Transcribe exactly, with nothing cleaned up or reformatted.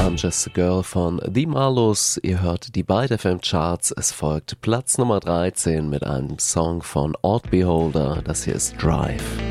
I'm Just a Girl von The Marlos. Ihr hört die beiden F M-Charts. Es folgt Platz Nummer dreizehn mit einem Song von Odd Beholder. Das hier ist Drive.